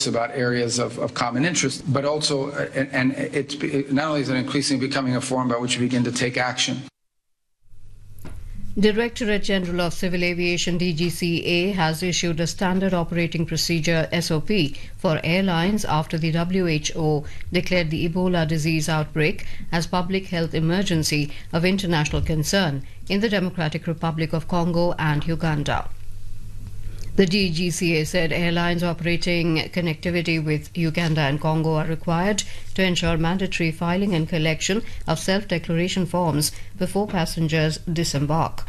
about areas of common interest, but also, and not only is it increasingly becoming a forum by which we begin to take action. Directorate General of Civil Aviation DGCA has issued a standard operating procedure SOP for airlines after the WHO declared the Ebola disease outbreak as public health emergency of international concern in the Democratic Republic of Congo and Uganda. The DGCA said airlines operating connectivity with Uganda and Congo are required to ensure mandatory filing and collection of self-declaration forms before passengers disembark.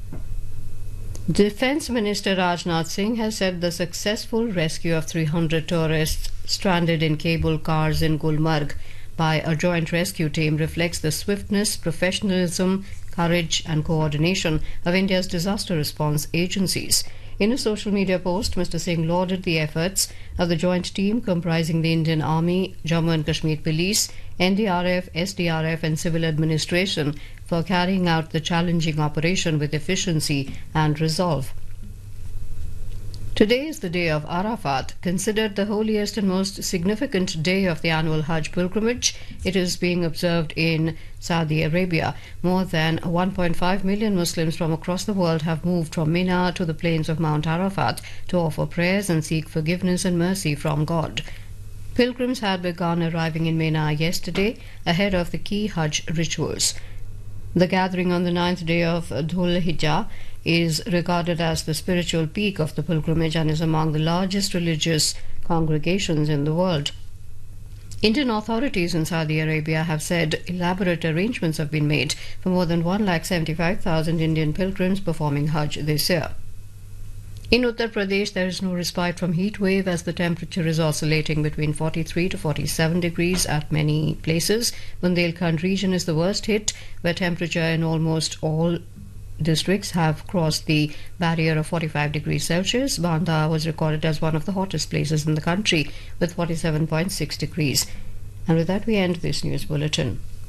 Defence Minister Rajnath Singh has said the successful rescue of 300 tourists stranded in cable cars in Gulmarg by a joint rescue team reflects the swiftness, professionalism, courage and coordination of India's disaster response agencies. In a social media post, Mr. Singh lauded the efforts of the joint team comprising the Indian Army, Jammu and Kashmir Police, NDRF, SDRF and Civil Administration for carrying out the challenging operation with efficiency and resolve. Today is the day of Arafat, considered the holiest and most significant day of the annual Hajj pilgrimage. It is being observed in Saudi Arabia. More than 1.5 million Muslims from across the world have moved from Mina to the plains of Mount Arafat to offer prayers and seek forgiveness and mercy from God. Pilgrims had begun arriving in Mina yesterday ahead of the key Hajj rituals. The gathering on the 9th day of Dhul Hijjah is regarded as the spiritual peak of the pilgrimage and is among the largest religious congregations in the world. Indian authorities in Saudi Arabia have said elaborate arrangements have been made for more than 175,000 Indian pilgrims performing Hajj this year. In Uttar Pradesh, there is no respite from heat wave as the temperature is oscillating between 43 to 47 degrees at many places. Bundelkhand region is the worst hit, where temperature in almost all districts have crossed the barrier of 45 degrees Celsius. Banda was recorded as one of the hottest places in the country with 47.6 degrees. And with that, we end this news bulletin.